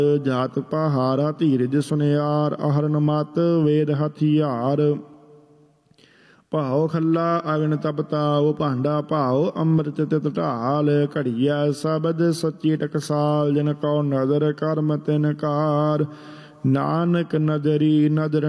ਜਾਤ ਪਹਾਰਾ ਧੀਰਜ ਸੁਨਿਆਰ ਅਹਰਨ ਮਤ ਵੇਦ ਹਥਿਆਰ ਭਾਉ ਖੱਲਾ ਅਗਨ ਤਪਤਾਉ ਭਾਂਡਾ ਭਾਉ ਅੰਮ੍ਰਿਤ ਤਿਤ ਢਾਲ ਘੜੀਆ ਸ਼ਬਦ ਸੱਚੀ ਟਕਸਾਲ ਜਿਨ ਕਉ ਨਦਰ ਕਰਮ ਤਿਨ ਕਾਰ ਨਾਨਕ ਨਦਰੀ ਨਦਰ